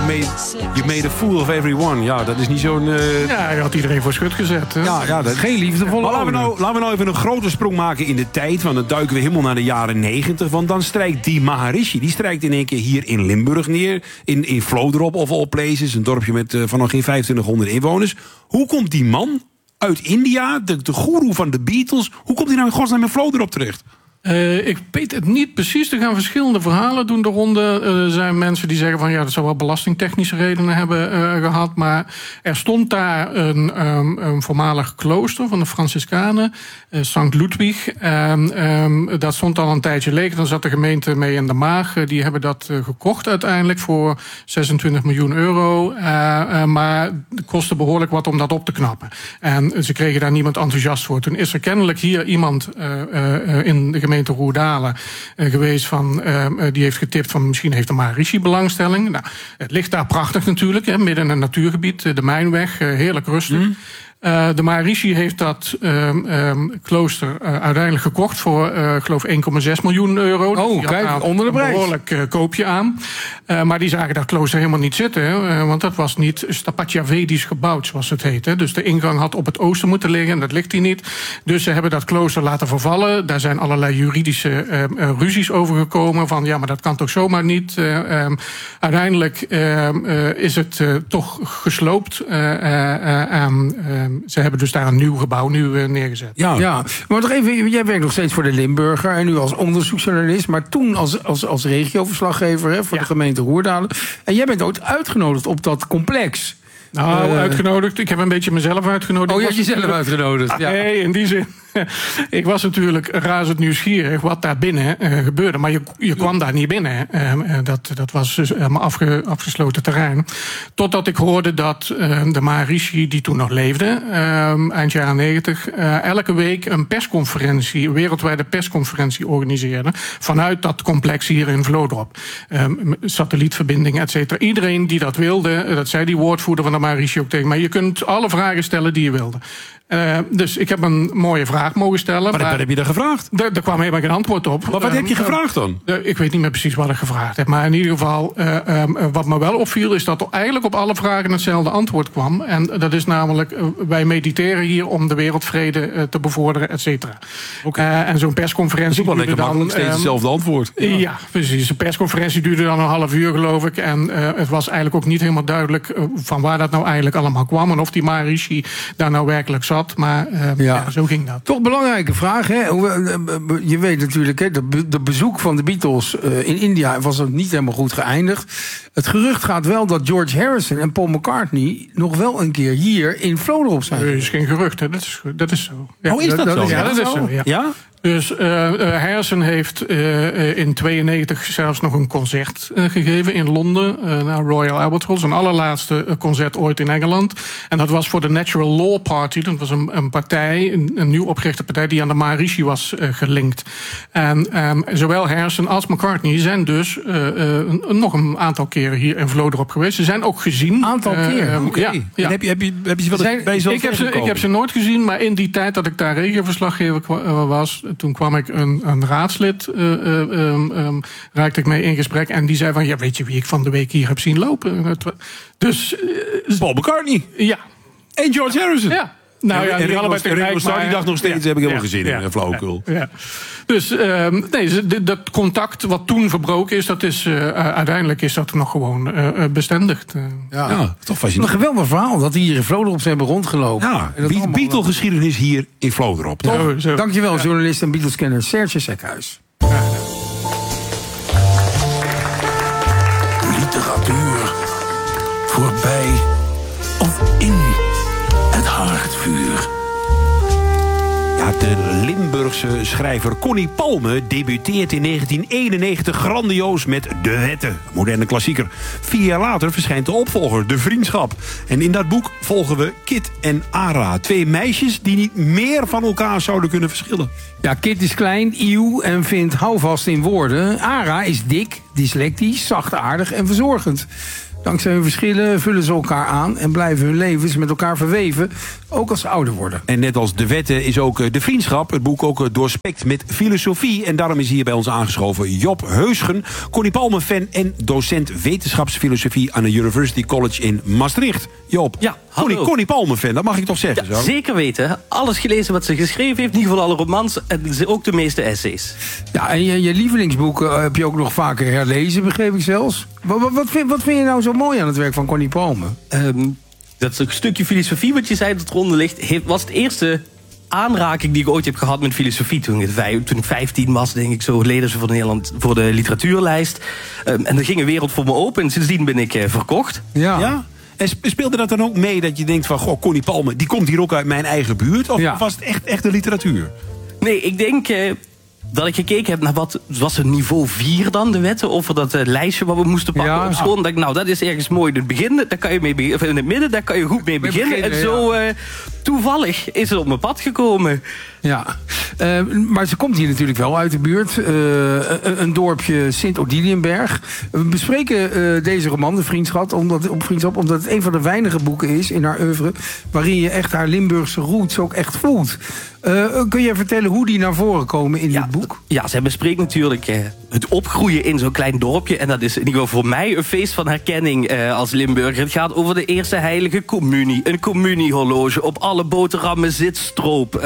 you made a fool of everyone. Ja, dat is niet zo'n... Ja, je had iedereen voor schut gezet. Hè? Ja, dat... Geen liefdevolle. Maar laten we nou even een grote sprong maken in de tijd. Want dan duiken we helemaal naar de jaren 90. Want dan strijkt die Maharishi. Die strijkt in één keer hier in Limburg neer. In Vlodrop of all places. Een dorpje met van nog geen 2500 inwoners. Hoe komt die man uit India, de goeroe van de Beatles... hoe komt hij nou in godsnaam in Vlodrop terecht? Ik weet het niet precies. Er gaan verschillende verhalen doen de ronde. Er zijn mensen die zeggen van ja, dat zou wel belastingtechnische redenen hebben gehad. Maar er stond daar een voormalig klooster van de Franciscanen, Sankt Ludwig. Dat stond al een tijdje leeg. Dan zat de gemeente mee in de maag. Die hebben dat gekocht uiteindelijk voor 26 miljoen euro. Maar het kostte behoorlijk wat om dat op te knappen. En ze kregen daar niemand enthousiast voor. Toen is er kennelijk hier iemand in de gemeente Roerdalen geweest van die heeft getipt van misschien heeft de Maharishi belangstelling. Nou, het ligt daar prachtig natuurlijk, hè, midden in een natuurgebied, de Mijnweg, heerlijk rustig. De Maharishi heeft dat klooster uiteindelijk gekocht voor, ik geloof, 1,6 miljoen euro. Oh, kijk, onder de prijs. Een behoorlijk koopje aan. Maar die zagen dat klooster helemaal niet zitten. Hè, want dat was niet Stapatjavedisch gebouwd, zoals het heet. Hè. Dus de ingang had op het oosten moeten liggen en dat ligt hier niet. Dus ze hebben dat klooster laten vervallen. Daar zijn allerlei juridische ruzies over gekomen. Van ja, maar dat kan toch zomaar niet. Uiteindelijk is het toch gesloopt. Ze hebben dus daar een nieuw gebouw neergezet. Ja, maar toch even, jij werkt nog steeds voor de Limburger en nu als onderzoeksjournalist, maar toen als regioverslaggever voor de gemeente Roerdalen. En jij bent ooit uitgenodigd op dat complex. Nou, uitgenodigd. Ik heb een beetje mezelf uitgenodigd. Oh, je hebt jezelf uitgenodigd. Ja. Nee, in die zin. Ik was natuurlijk razend nieuwsgierig wat daar binnen gebeurde. Maar je kwam daar niet binnen. Dat was dus helemaal afgesloten terrein. Totdat ik hoorde dat de Maharishi, die toen nog leefde, eind jaren 90, elke week een persconferentie, een wereldwijde persconferentie organiseerde. Vanuit dat complex hier in Vlodrop. Satellietverbindingen, et cetera. Iedereen die dat wilde, dat zei die woordvoerder van de Maharishi ook tegen mij. Je kunt alle vragen stellen die je wilde. Dus ik heb een mooie vraag mogen stellen. Maar wat heb je daar gevraagd? Er kwam helemaal geen antwoord op. Maar wat heb je gevraagd dan? Ik weet niet meer precies wat ik gevraagd heb. Maar in ieder geval, wat me wel opviel, is dat er eigenlijk op alle vragen hetzelfde antwoord kwam. En dat is namelijk, wij mediteren hier om de wereldvrede te bevorderen, et cetera. Okay. En zo'n persconferentie duurde dan steeds hetzelfde antwoord. Ja, precies. Een persconferentie duurde dan een half uur, geloof ik. En het was eigenlijk ook niet helemaal duidelijk van waar dat nou eigenlijk allemaal kwam. En of die Maharishi daar nou werkelijk zat. Maar zo ging dat. Toch belangrijke vraag, hè? Je weet natuurlijk, hè, de bezoek van de Beatles in India was ook niet helemaal goed geëindigd. Het gerucht gaat wel dat George Harrison en Paul McCartney nog wel een keer hier in Vlodrop zijn. Dat is geen gerucht, hè? Dat is zo. Ja, is dat zo? Ja, dat is zo. Ja? Dus Harrison heeft in 92 zelfs nog een concert gegeven in Londen. Naar Royal Albert Hall. Zijn allerlaatste concert ooit in Engeland. En dat was voor de Natural Law Party. Dat was een partij, een nieuw opgerichte partij die aan de Maharishi was gelinkt. En zowel Harrison als McCartney zijn dus nog een aantal keren hier in Vlodrop geweest. Ze zijn ook gezien. Een aantal keren? Okay. Ja. Heb je ze wel bij jezelf ik heb ze nooit gezien, maar in die tijd dat ik daar regioverslaggever was, toen kwam ik een raadslid, raakte ik mee in gesprek. En die zei van, ja, weet je wie ik van de week hier heb zien lopen? Dus Paul McCartney. Ja. En George Harrison. Ja. Nou ja, die allebei tegelijk. Maar die dag nog steeds heb ik helemaal gezien in flauwekul. Ja. Dus dat contact wat toen verbroken is, dat is uiteindelijk is dat nog gewoon bestendigd. Ja, toch fascinerend. Een geweldig verhaal dat die hier in Vlodrop hebben rondgelopen. Ja, Beatle-geschiedenis hier in Vlodrop. Toch? Dankjewel, journalist en Beatles-kenner Serge Sekhuis. Literatuur voorbij of in het haardvuur. Ja, de Limburgse schrijver Connie Palme debuteert in 1991 grandioos met De Wetten, moderne klassieker. 4 jaar later verschijnt de opvolger, De Vriendschap. En in dat boek volgen we Kit en Ara, 2 meisjes die niet meer van elkaar zouden kunnen verschillen. Ja, Kit is klein, ieuw en vindt houvast in woorden. Ara is dik, dyslectisch, zachtaardig en verzorgend. Dankzij hun verschillen vullen ze elkaar aan en blijven hun levens met elkaar verweven, ook als ze ouder worden. En net als de wetten is ook de vriendschap, het boek ook doorspekt met filosofie. En daarom is hier bij ons aangeschoven Job Heusgen, Connie Palme-fan en docent wetenschapsfilosofie aan de University College in Maastricht. Job, ja, Connie Palme-fan, dat mag ik toch zeggen? Ja, zo? zeker weten. Alles gelezen wat ze geschreven heeft, in ieder geval alle romans en ook de meeste essays. Ja, en je lievelingsboeken heb je ook nog vaker herlezen, begreep ik zelfs. Wat vind je nou zo mooi aan het werk van Connie Palme? Dat is een stukje filosofie wat je zei dat eronder ligt. Was het eerste aanraking die ik ooit heb gehad met filosofie. Toen ik 15 was, denk ik, zo leden ze voor Nederland voor de literatuurlijst. En er ging een wereld voor me open. En sindsdien ben ik verkocht. Ja? En speelde dat dan ook mee dat je denkt van, goh, Connie Palme, die komt hier ook uit mijn eigen buurt? Of was het echt de literatuur? Nee, ik denk dat ik gekeken heb naar wat was het niveau 4 dan, de wetten, over dat lijstje wat we moesten pakken op school. En dacht ik, nou, dat is ergens mooi in het begin, daar kan je mee beginnen, of in het midden, daar kan je goed mee beginnen. En zo toevallig is het op mijn pad gekomen. Ja, maar ze komt hier natuurlijk wel uit de buurt. Een dorpje Sint-Odiliënberg. We bespreken deze roman, De Vriendschap, omdat het een van de weinige boeken is in haar oeuvre waarin je echt haar Limburgse roots ook echt voelt. Kun je vertellen hoe die naar voren komen in dit boek? Ja, zij bespreekt natuurlijk het opgroeien in zo'n klein dorpje. En dat is in ieder geval voor mij een feest van herkenning als Limburger. Het gaat over de eerste heilige communie. Een communiehorloge. Op alle boterhammen zit stroop.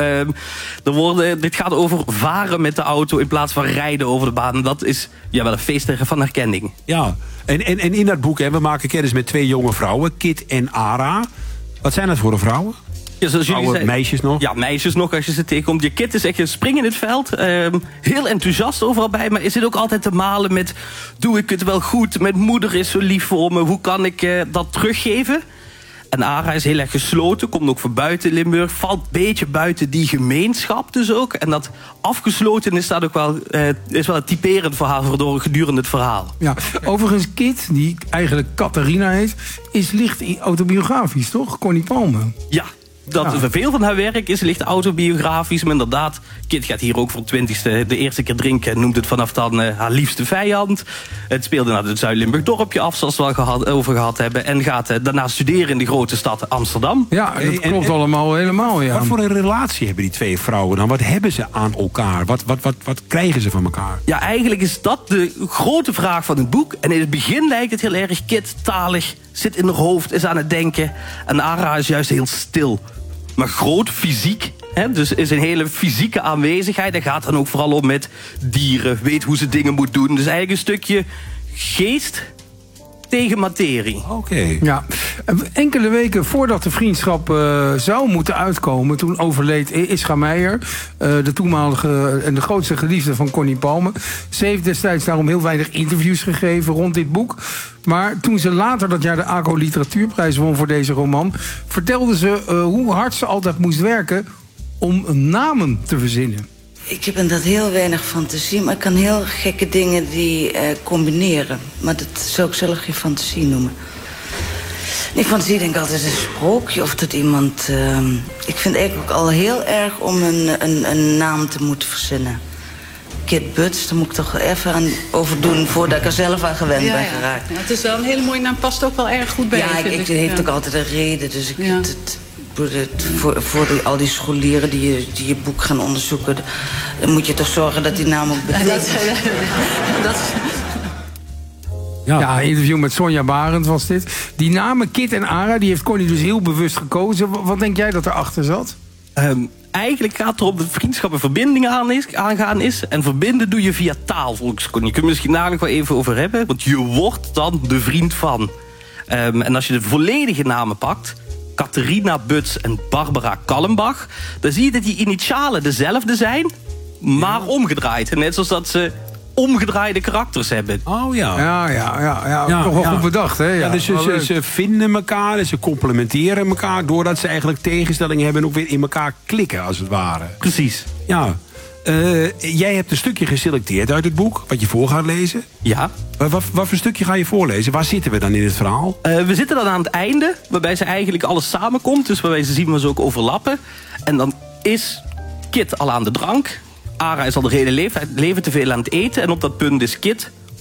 Dit gaat over varen met de auto in plaats van rijden over de baan. En dat is wel een feest van herkenning. Ja, en in dat boek, we maken kennis met 2 jonge vrouwen. Kit en Ara. Wat zijn dat voor vrouwen? Ja, zoals jullie zeiden, meisjes nog? Ja, meisjes nog als je ze tegenkomt. Je Kit is echt een spring in het veld. Heel enthousiast overal bij. Maar is het ook altijd te malen met, doe ik het wel goed? Mijn moeder is zo lief voor me. Hoe kan ik dat teruggeven? En Ara is heel erg gesloten. Komt ook van buiten Limburg. Valt een beetje buiten die gemeenschap dus ook. En dat afgesloten is dat ook wel, is wel een typerend voor haar gedurende het verhaal. Ja, overigens Kit, die eigenlijk Catharina heet, is licht autobiografisch, toch? Connie Palme. Ja. Veel van haar werk is licht autobiografisch. Maar inderdaad, Kit gaat hier ook voor het 20ste de eerste keer drinken. Noemt het vanaf dan haar liefste vijand. Het speelde naar het Zuid-Limburg dorpje af, zoals we al over gehad hebben. En gaat daarna studeren in de grote stad Amsterdam. Ja, dat klopt allemaal helemaal, ja. Wat voor een relatie hebben die 2 vrouwen dan? Wat hebben ze aan elkaar? Wat krijgen ze van elkaar? Ja, eigenlijk is dat de grote vraag van het boek. En in het begin lijkt het heel erg Kit talig. Zit in haar hoofd, is aan het denken. En Ara is juist heel stil. Maar groot, fysiek. Dus is een hele fysieke aanwezigheid. En gaat dan ook vooral om met dieren. Weet hoe ze dingen moet doen. Dus eigenlijk een stukje geest tegen materie. Oké. Ja. Enkele weken voordat De Vriendschap zou moeten uitkomen, toen overleed Ischa Meijer, de toenmalige en de grootste geliefde van Connie Palme. Ze heeft destijds daarom heel weinig interviews gegeven rond dit boek. Maar toen ze later dat jaar de ACO Literatuurprijs won voor deze roman, vertelde ze hoe hard ze altijd moest werken om namen te verzinnen. Ik heb inderdaad heel weinig fantasie, maar ik kan heel gekke dingen die combineren. Maar dat zou ik zelf geen fantasie noemen. Nee, fantasie denk ik altijd een sprookje of dat iemand... ik vind eigenlijk ook al heel erg om een naam te moeten verzinnen. Kit Butts, daar moet ik toch even aan over doen voordat ik er zelf aan gewend ben geraakt. Ja, het is wel een hele mooie naam, past ook wel erg goed bij. Ja, het heeft ook altijd een reden, dus voor al die scholieren die je boek gaan onderzoeken, dan moet je toch zorgen dat die naam ook betekent. Ja, een interview met Sonja Barend was dit. Die namen Kit en Ara, die heeft Connie dus heel bewust gekozen. Wat denk jij dat erachter zat? Eigenlijk gaat het erom dat vriendschap een verbinding aangaan is. En verbinden doe je via taal, volgens Connie. Je kunt het misschien daar nog wel even over hebben. Want je wordt dan de vriend van. En als je de volledige namen pakt, Catharina Butts en Barbara Kallenbach, dan zie je dat die initialen dezelfde zijn, maar omgedraaid. En net zoals dat ze omgedraaide karakters hebben. Oh ja. Ja, toch wel goed bedacht, hè? Ja, dus ze vinden elkaar en ze complementeren elkaar doordat ze eigenlijk tegenstellingen hebben en ook weer in elkaar klikken, als het ware. Precies. Ja. Jij hebt een stukje geselecteerd uit het boek, wat je voor gaat lezen. Ja. Wat voor stukje ga je voorlezen? Waar zitten we dan in het verhaal? We zitten dan aan het einde, waarbij ze eigenlijk alles samenkomt. Dus waarbij ze zien waar ze ook overlappen. En dan is Kit al aan de drank. Ara is al de hele leven te veel aan het eten. En op dat punt is Kit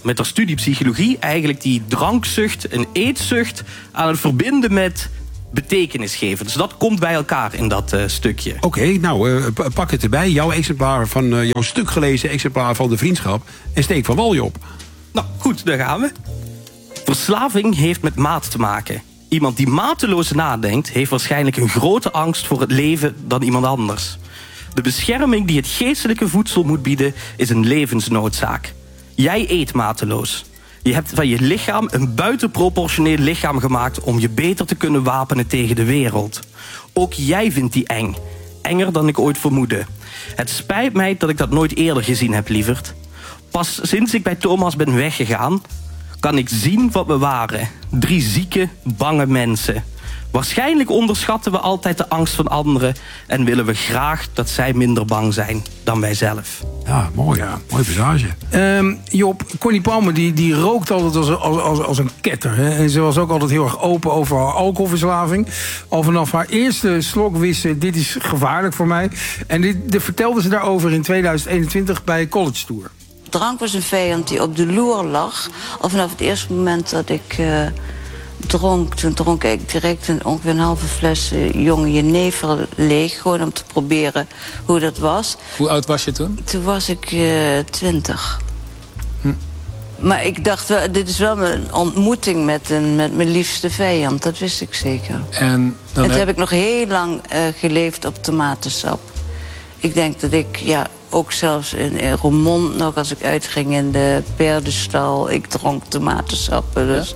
met haar studie psychologie eigenlijk die drankzucht en eetzucht aan het verbinden met betekenis geven. Dus dat komt bij elkaar in dat stukje. Oké, nou, pak het erbij. Jouw exemplaar van jouw stuk gelezen exemplaar van de vriendschap. En steek van wal je op. Nou, goed, daar gaan we. Verslaving heeft met maat te maken. Iemand die mateloos nadenkt, heeft waarschijnlijk een grote angst voor het leven dan iemand anders. De bescherming die het geestelijke voedsel moet bieden, is een levensnoodzaak. Jij eet mateloos. Je hebt van je lichaam een buitenproportioneel lichaam gemaakt om je beter te kunnen wapenen tegen de wereld. Ook jij vindt die eng. Enger dan ik ooit vermoedde. Het spijt mij dat ik dat nooit eerder gezien heb, lieverd. Pas sinds ik bij Thomas ben weggegaan, kan ik zien wat we waren. 3 zieke, bange mensen. Waarschijnlijk onderschatten we altijd de angst van anderen en willen we graag dat zij minder bang zijn dan wij zelf. Ja, mooi. Ja. Mooi passage. Job, Connie Palmer die rookt altijd als een ketter. Hè? En ze was ook altijd heel erg open over haar alcoholverslaving. Al vanaf haar eerste slok wist ze, dit is gevaarlijk voor mij. En dit vertelde ze daarover in 2021 bij College Tour. Drank was een vijand die op de loer lag. Al vanaf het eerste moment dat ik dronk, toen dronk ik direct ongeveer een halve fles jonge jenever leeg. Gewoon om te proberen hoe dat was. Hoe oud was je toen? Toen was ik 20. Maar ik dacht wel, dit is wel mijn ontmoeting met mijn liefste vijand. Dat wist ik zeker. En toen heb ik nog heel lang geleefd op tomatensap. Ik denk dat ik, ook zelfs in Roermond nog, als ik uitging in de paardenstal, ik dronk tomatensappen. Dus.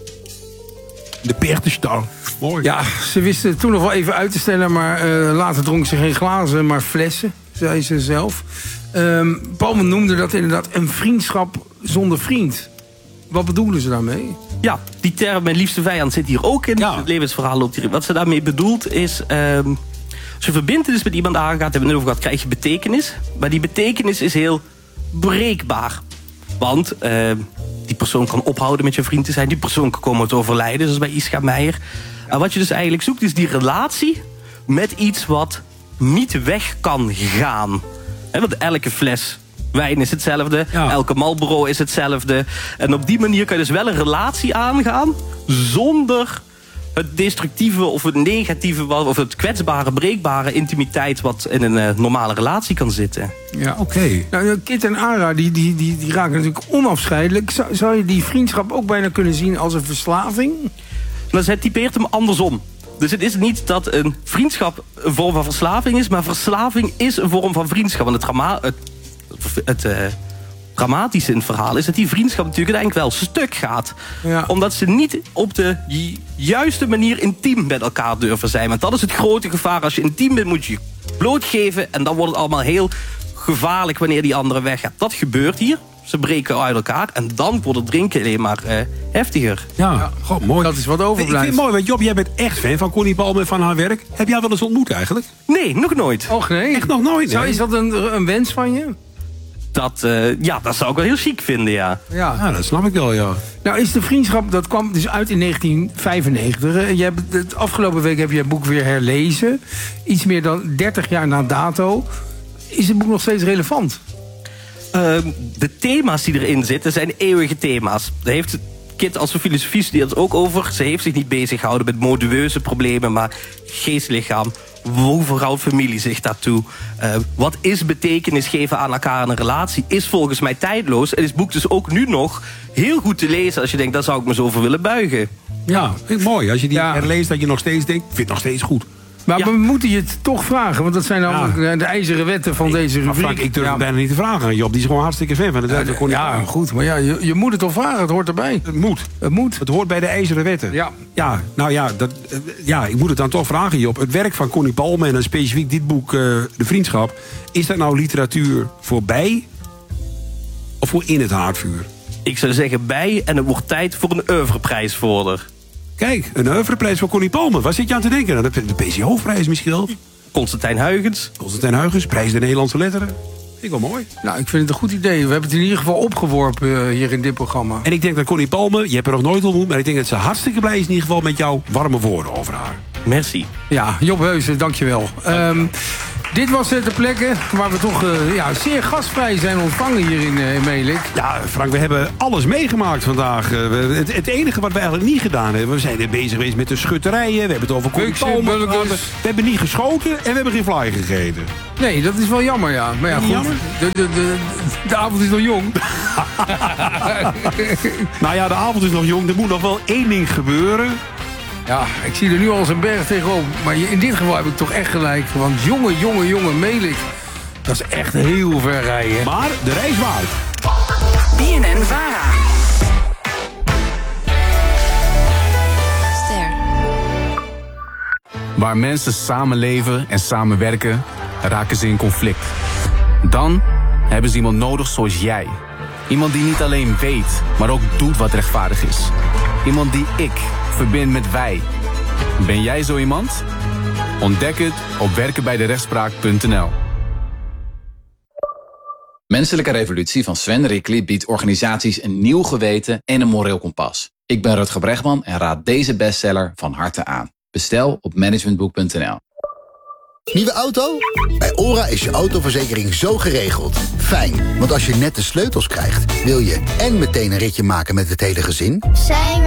De paardenstal. Mooi. Ja, ze wisten toen nog wel even uit te stellen, maar later dronk ze geen glazen, maar flessen, zei ze zelf. Palmer noemde dat inderdaad een vriendschap zonder vriend. Wat bedoelen ze daarmee? Ja, die term mijn liefste vijand zit hier ook in. Ja. Het levensverhaal loopt hierin. Wat ze daarmee bedoelt is, als je verbintenis met iemand aangaat, hebben we het over gehad, krijg je betekenis. Maar die betekenis is heel breekbaar. Want die persoon kan ophouden met je vriend te zijn. Die persoon kan komen te overlijden, zoals bij Ischa Meijer. En wat je dus eigenlijk zoekt, is die relatie met iets wat niet weg kan gaan. Want elke fles wijn is hetzelfde. Ja. Elke Marlboro is hetzelfde. En op die manier kan je dus wel een relatie aangaan zonder het destructieve of het negatieve of het kwetsbare, breekbare intimiteit wat in een normale relatie kan zitten. Ja, oké. Nou, Kit en Ara die raken natuurlijk onafscheidelijk. Zou je die vriendschap ook bijna kunnen zien als een verslaving? Nou, zij typeert hem andersom. Dus het is niet dat een vriendschap een vorm van verslaving is, maar verslaving is een vorm van vriendschap. Want het dramatische in het verhaal is dat die vriendschap natuurlijk uiteindelijk wel stuk gaat. Ja. Omdat ze niet op de juiste manier intiem met elkaar durven zijn. Want dat is het grote gevaar. Als je intiem bent, moet je je blootgeven. En dan wordt het allemaal heel gevaarlijk wanneer die andere weggaat. Dat gebeurt hier. Ze breken uit elkaar. En dan wordt het drinken alleen maar heftiger. Ja, God, mooi. Dat is wat overblijft. Ik vind het mooi, want Job, jij bent echt fan van Connie Palmer en van haar werk. Heb jij wel eens ontmoet eigenlijk? Nee, nog nooit. Och nee? Echt nog nooit, nee. Is dat een wens van je? Dat zou ik wel heel chic vinden, ja. Ja, dat snap ik wel, ja. Nou, is de vriendschap, dat kwam dus uit in 1995. Het afgelopen week heb je het boek weer herlezen. Iets meer dan 30 jaar na dato. Is het boek nog steeds relevant? De thema's die erin zitten zijn eeuwige thema's. Daar heeft Kit als filosofie studeert het ook over. Ze heeft zich niet bezig gehouden met modeuze problemen, maar geest-lichaam. Hoe verhoudt familie zich daartoe? Wat is betekenis geven aan elkaar in een relatie? Is volgens mij tijdloos. En is het boek dus ook nu nog heel goed te lezen als je denkt, daar zou ik me zo voor willen buigen. Ja, vind ik mooi. Als je die herleest, dat je nog steeds denkt, vind het nog steeds goed. Maar we moeten je het toch vragen, want dat zijn namelijk de ijzeren wetten van deze rubriek. Frank, ik durf het bijna niet te vragen. Job, die is gewoon hartstikke fan van het. Goed, maar je moet het toch vragen, het hoort erbij. Het moet. Het hoort bij de ijzeren wetten. Ik moet het dan toch vragen, Job. Het werk van Connie Palmer en dan specifiek dit boek, De Vriendschap. Is dat nou literatuur voorbij of voor in het haardvuur? Ik zou zeggen bij, en het wordt tijd voor een oeuvreprijs voor haar. Kijk, een oeuvreprijs voor Connie Palmer. Waar zit je aan te denken? Nou, de PC Hoofdprijs misschien wel. Constantijn Huygens, prijs der Nederlandse letteren. Vind ik wel mooi. Nou, ik vind het een goed idee. We hebben het in ieder geval opgeworpen hier in dit programma. En ik denk dat Connie Palmer, je hebt haar nog nooit ontmoet, maar ik denk dat ze hartstikke blij is in ieder geval met jouw warme woorden over haar. Merci. Ja, Job Heusen, dankjewel. Dit was Ter Plekke, waar we toch zeer gastvrij zijn ontvangen hier in Melik. Ja, Frank, we hebben alles meegemaakt vandaag. Het enige wat we eigenlijk niet gedaan hebben... we zijn er bezig geweest met de schutterijen. We hebben het over Contomen gehad. We hebben niet geschoten en we hebben geen fly gegeten. Nee, dat is wel jammer, ja. Maar ja, goed, Jammer? de avond is nog jong. Nou ja, de avond is nog jong. Er moet nog wel één ding gebeuren. Ja, ik zie er nu al eens een berg tegenop. Maar in dit geval heb ik toch echt gelijk. Want jonge Melik, dat is echt heel ver rijden. Maar de reis waard. BNN-VARA. Waar mensen samenleven en samenwerken, raken ze in conflict. Dan hebben ze iemand nodig zoals jij. Iemand die niet alleen weet, maar ook doet wat rechtvaardig is. Iemand die ik verbind met wij. Ben jij zo iemand? Ontdek het op werkenbijderechtspraak.nl. Menselijke Revolutie van Sven Rickly biedt organisaties een nieuw geweten en een moreel kompas. Ik ben Rutger Bregman en raad deze bestseller van harte aan. Bestel op managementboek.nl. Nieuwe auto? Bij OHRA is je autoverzekering zo geregeld. Fijn, want als je net de sleutels krijgt, wil je en meteen een ritje maken met het hele gezin...